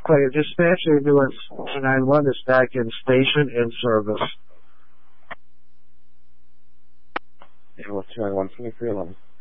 Clay, dispatch ambulance 291 is back in station in service. Ambulance 291, 2311.